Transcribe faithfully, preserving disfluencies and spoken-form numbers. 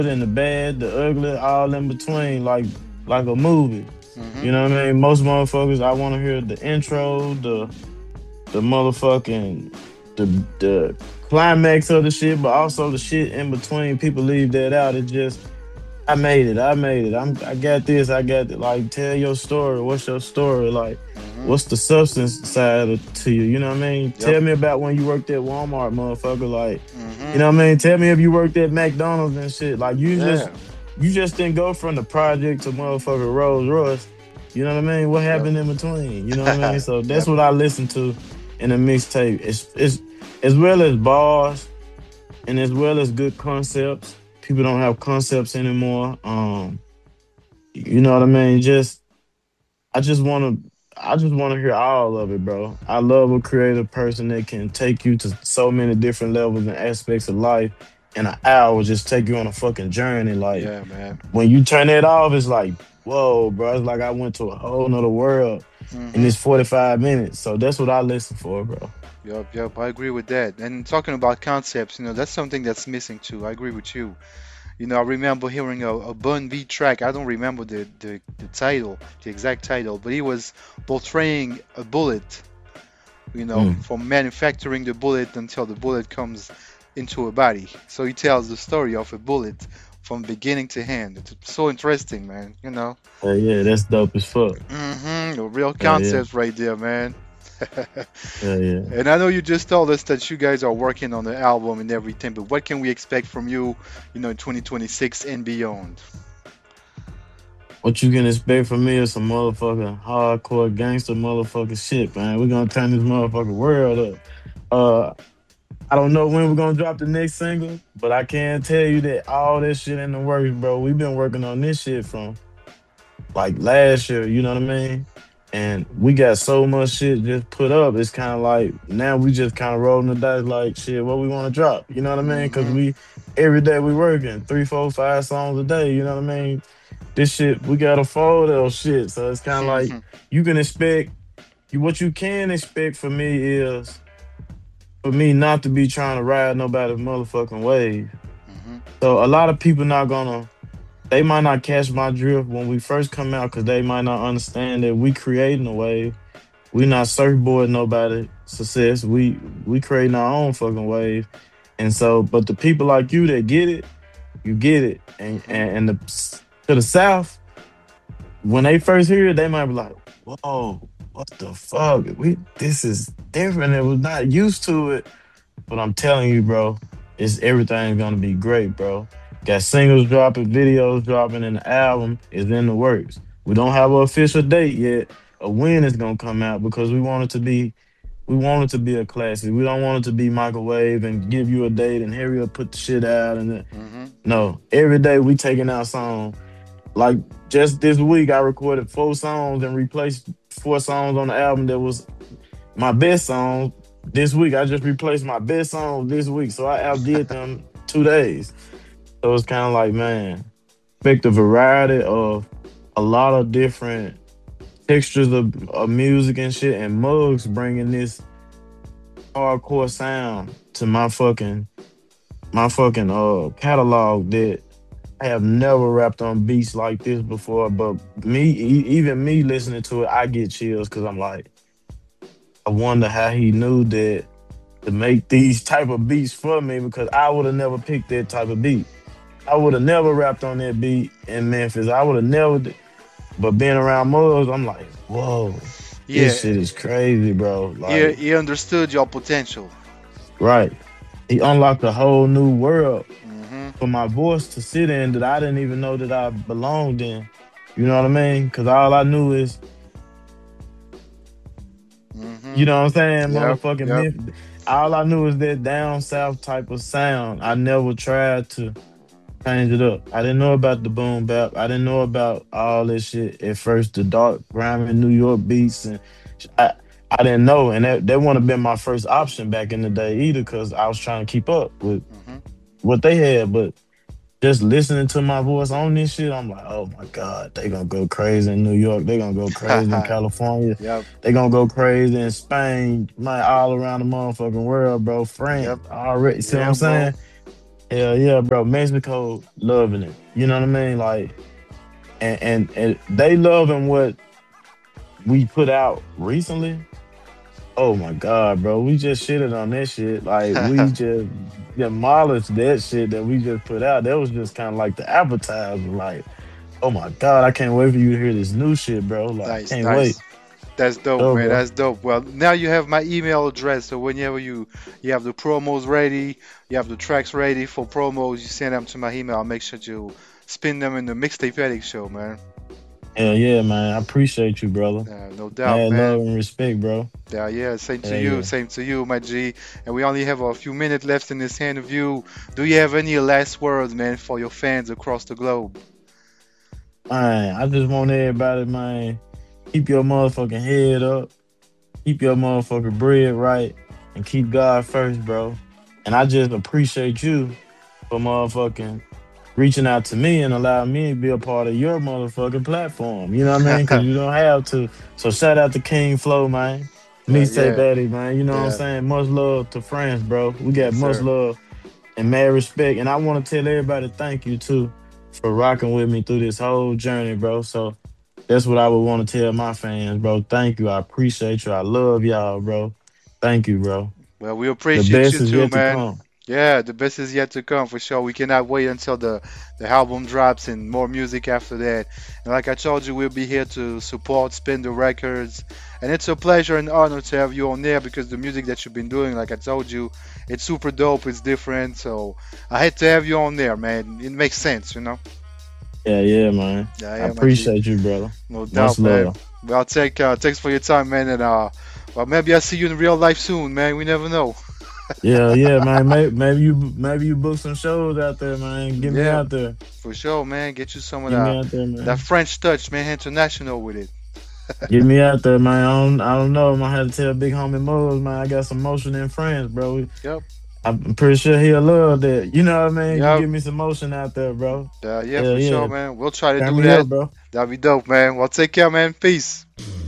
and the bad, the ugly, all in between, like like a movie. Mm-hmm. You know what I mean? Most motherfuckers, I want to hear the intro, the the motherfucking the the climax of the shit, but also the shit in between. People leave that out. It just I made it. I made it. I'm. I got this. I got it. Like, tell your story. What's your story? Like, Mm-hmm. what's the substance side of, to you? You know what I mean? Yep. Tell me about when you worked at Walmart, motherfucker. Like, you Mm-hmm. know what I mean? Tell me if you worked at McDonald's and shit. Like, you Yeah. just, you just didn't go from the project to motherfucker Rolls Royce. You know what I mean? What Yep. happened in between? You know what I mean? So that's Yep. what I listen to in a mixtape. It's, it's as well as bars and as well as good concepts. People don't have concepts anymore. Um, you know what I mean? Just I just want to I just want to hear all of it, bro. I love a creative person that can take you to so many different levels and aspects of life in an hour, just take you on a fucking journey. Like Yeah, man. when you turn it off, it's like, whoa, bro. It's like I went to a whole nother world in Mm-hmm. this forty-five minutes. So that's what I listen for, bro. Yep, yep, I agree with that. And talking about concepts, you know, that's something that's missing too. I agree with you. You know, I remember hearing a, a Bun B track. I don't remember the, the, the title, the exact title, but he was portraying a bullet, you know, Mm. from manufacturing the bullet until the bullet comes into a body. So he tells the story of a bullet from beginning to end. It's so interesting, man, you know. Uh, yeah, that's dope as fuck. Mm-hmm. A real Uh, yeah, concept right there, man. uh, yeah. And I know you just told us that you guys are working on the album and everything, but what can we expect from you, you know, in twenty twenty-six and beyond? What you can expect from me is some motherfucking hardcore gangster motherfucking shit, man. We're gonna turn this motherfucking world up. Uh, I don't know when we're gonna drop the next single, but I can tell you that all this shit in the works, bro. We've been working on this shit from like last year, you know what I mean? And we got so much shit just put up. It's kind of like now we just kind of rolling the dice, like shit, what we want to drop, you know what I mean? Because Mm-hmm. we every day we working three, four, five songs a day, you know what I mean? This shit we got a fold of shit, so it's kind of like you can expect you what you can expect for me is for me not to be trying to ride nobody's motherfucking wave. Mm-hmm. So a lot of people not gonna they might not catch my drift when we first come out because they might not understand that we creating a wave. We not surfboarding nobody success. We we creating our own fucking wave. And so, but the people like you that get it, you get it. And Mm-hmm. and, and the to the south, when they first hear it, they might be like, "Whoa, what the fuck? We this is different. It was not used to it." But I'm telling you, bro, it's everything's gonna be great, bro. Got singles dropping, videos dropping, and the album is in the works. We don't have an official date yet of when it's gonna come out because we want it to be we want it to be a classic. We don't want it to be microwave and give you a date and hurry up, put the shit out and then, Mm-hmm. no. Every day we taking out songs. Like just this week I recorded four songs and replaced four songs on the album that was my best song this week. I just replaced my best song this week, so I outdid them two days. So it's kind of like, man, expect a variety of a lot of different textures of, of music and shit, and Mugs bringing this hardcore sound to my fucking my fucking uh catalog that I have never rapped on beats like this before. But me, e- even me listening to it, I get chills because I'm like, I wonder how he knew that to make these type of beats for me because I would have never picked that type of beat. I would have never rapped on that beat in Memphis. I would have never. d- But being around Muggs, I'm like, whoa, Yeah, this shit is crazy, bro. he, Like, he understood your potential. right. He unlocked a whole new world Mm-hmm. for my voice to sit in that I didn't even know that I belonged in. You know what I mean? Because all I knew is, Mm-hmm. you know what I'm saying, Yep. motherfucking Yep. Memphis. All I knew is that down south type of sound. I never tried to change it up. I didn't know about the boom bap. I didn't know about all this shit at first. The dark grimy New York beats and sh- I I didn't know, and that that wouldn't have been my first option back in the day either, because I was trying to keep up with Mm-hmm. what they had. But just listening to my voice on this shit, I'm like, oh my god, they gonna go crazy in New York. They gonna go crazy in California. Yep. They gonna go crazy in Spain, man, all around the motherfucking world, bro. France Yep. already. See what Yeah, I'm bro. saying? Hell yeah, bro. Mexico loving it. You know what I mean? Like, and and, and they loving what we put out recently. Oh my god, bro. We just shitted on that shit. Like we just demolished that shit that we just put out. That was just kind of like the appetizer. Like, oh my god, I can't wait for you to hear this new shit, bro. Like, Nice, can't wait. nice. That's dope, Oh, man. bro. That's dope. Well, now you have my email address, so whenever you you have the promos ready, you have the tracks ready for promos, you send them to my email. I'll make sure to spin them in the Mixtape Addict show, man. Hell yeah, man. I appreciate you, brother. Uh, no doubt, Mad love man. and respect, bro. Yeah, yeah. Same to Hell you. yeah. Same to you, my G. And we only have a few minutes left in this interview. Do you have any last words, man, for your fans across the globe? Man, I just want everybody, man, keep your motherfucking head up, keep your motherfucking bread right, and keep God first, bro. And I just appreciate you for motherfucking reaching out to me and allowing me to be a part of your motherfucking platform. You know what I mean? Because you don't have to. So shout out to King Flow, man. Yeah, Mixtape yeah, Daddy, man. You know what I'm yeah. saying? Much love to friends, bro. We got Yes, much sir. love and mad respect. And I want to tell everybody thank you too for rocking with me through this whole journey, bro. So that's what I would want to tell my fans, bro. Thank you. I appreciate you. I love y'all, bro. Thank you, bro. Well, we The appreciate best you is too, yet to man. come. Yeah, the best is yet to come for sure. We cannot wait until the the album drops and more music after that. And like I told you, we'll be here to support Spin the Records. And it's a pleasure and honor to have you on there because the music that you've been doing, like I told you, it's super dope. It's different. So I had to have you on there, man. It makes sense, you know. Yeah, yeah, man. Yeah, I yeah, my G. appreciate you, brother. No Much doubt, man. love. Well, take uh, thanks for your time, man. And uh, well, maybe I'll see you in real life soon, man. We never know. Yeah, yeah, man. Maybe, maybe you maybe you book some shows out there, man. Get me Yeah, out there. for sure, man. Get you some of Get me that out there, that man. French touch, man. International with it. Get me out there, man. I don't, I don't know. I might have to tell Big Homie Muggs, man. I got some motion in France, bro. Yep. I'm pretty sure he'll love that. You know what I mean? You Yep. give me some motion out there, bro. Uh, yeah, Hell for sure, yeah. man. We'll try to Turn do me that. up, bro. That'll be dope, man. Well, take care, man. Peace.